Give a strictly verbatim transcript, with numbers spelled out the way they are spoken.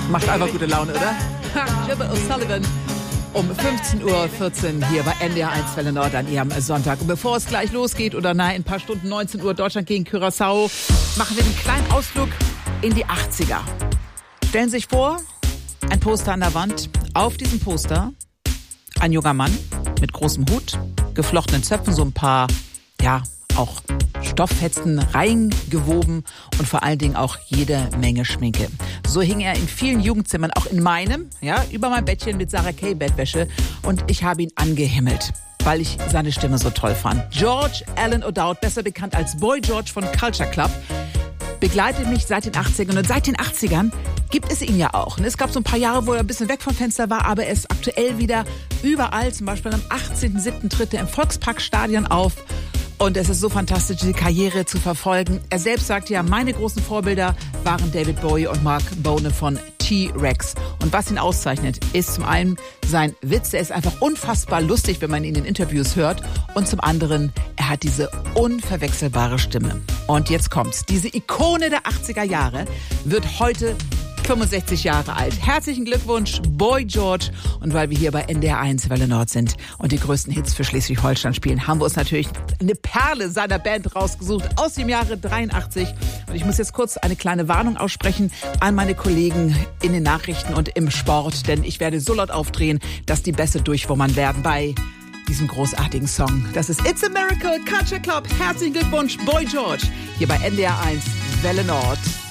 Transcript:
Macht einfach gute Laune, oder? Jimmy O'Sullivan um fünfzehn Uhr vierzehn hier bei N D R eins Welle Nord an Ihrem Sonntag. Und bevor es gleich losgeht, oder nein, in ein paar Stunden, neunzehn Uhr, Deutschland gegen Curaçao, machen wir einen kleinen Ausflug in die achtziger. Stellen Sie sich vor, ein Poster an der Wand. Auf diesem Poster ein junger Mann mit großem Hut, geflochtenen Zöpfen, so ein paar, ja, auch Stofffetzen reingewoben und vor allen Dingen auch jede Menge Schminke. So hing er in vielen Jugendzimmern, auch in meinem, ja, über mein Bettchen mit Sarah Kay Bettwäsche, und ich habe ihn angehimmelt, weil ich seine Stimme so toll fand. George Alan O'Dowd, besser bekannt als Boy George von Culture Club, begleitet mich seit den achtzigern, und seit den achtzigern gibt es ihn ja auch. Und es gab so ein paar Jahre, wo er ein bisschen weg vom Fenster war, aber er ist aktuell wieder überall, zum Beispiel am achtzehnten siebten tritt er im Volksparkstadion auf. Und es ist so fantastisch, diese Karriere zu verfolgen. Er selbst sagt ja, meine großen Vorbilder waren David Bowie und Mark Bolan von T-Rex. Und was ihn auszeichnet, ist zum einen sein Witz. Er ist einfach unfassbar lustig, wenn man ihn in Interviews hört. Und zum anderen, er hat diese unverwechselbare Stimme. Und jetzt kommt's. Diese Ikone der achtziger Jahre wird heute fünfundsechzig Jahre alt. Herzlichen Glückwunsch, Boy George. Und weil wir hier bei N D R eins Welle Nord sind und die größten Hits für Schleswig-Holstein spielen, haben wir uns natürlich eine Perle seiner Band rausgesucht aus dem Jahre dreiundachtzig. Und ich muss jetzt kurz eine kleine Warnung aussprechen an meine Kollegen in den Nachrichten und im Sport, denn ich werde so laut aufdrehen, dass die Bässe durchwummern werden bei diesem großartigen Song. Das ist It's a Miracle, Culture Club. Herzlichen Glückwunsch, Boy George, hier bei N D R eins Welle Nord.